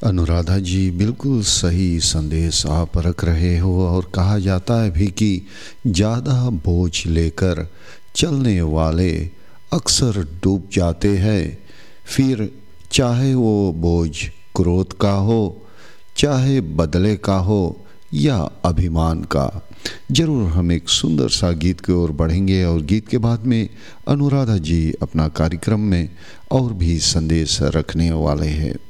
अनुराधा जी, बिल्कुल सही संदेश आप रख रहे हो। और कहा जाता है भी कि ज़्यादा बोझ लेकर चलने वाले अक्सर डूब जाते हैं। फिर चाहे वो बोझ क्रोध का हो, चाहे बदले का हो या अभिमान का। ज़रूर हम एक सुंदर सा गीत की ओर बढ़ेंगे और गीत के बाद में अनुराधा जी अपना कार्यक्रम में और भी संदेश रखने वाले हैं।